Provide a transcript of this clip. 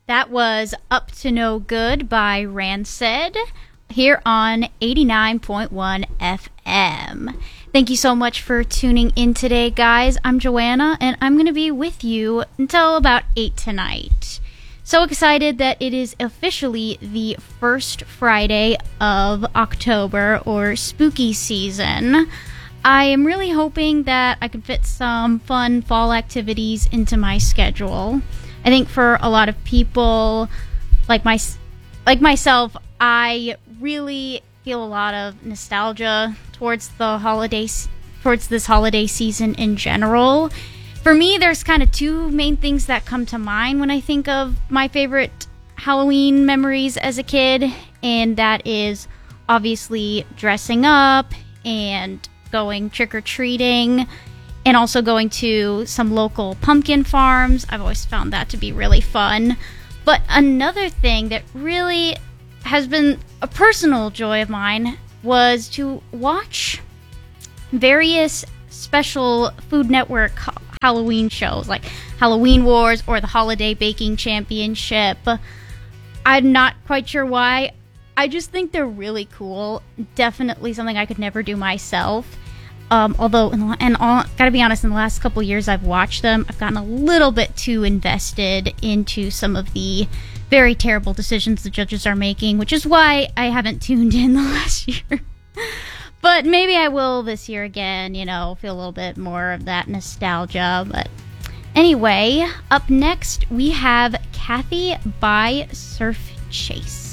That was Up to No Good by Rancid here on 89.1 FM. Thank you so much for tuning in today, guys. I'm Joanna, and I'm going to be with you until about 8 tonight. So excited that it is officially the first Friday of October, or spooky season. I am really hoping that I can fit some fun fall activities into my schedule. I think for a lot of people, like myself, I really feel a lot of nostalgia towards this holiday season in general. For me, there's kind of two main things that come to mind when I think of my favorite Halloween memories as a kid, and that is obviously dressing up and going trick-or-treating, and also going to some local pumpkin farms. I've always found that to be really fun. But another thing that really has been a personal joy of mine was to watch various special Food Network Halloween shows, like Halloween Wars or the Holiday Baking Championship. I'm not quite sure why. I just think they're really cool. Definitely something I could never do myself. Although, gotta be honest, in the last couple years I've watched them, I've gotten a little bit too invested into some of the very terrible decisions the judges are making, which is why I haven't tuned in the last year. But maybe I will this year again, feel a little bit more of that nostalgia. But anyway, up next we have Kathy by Surf Chase.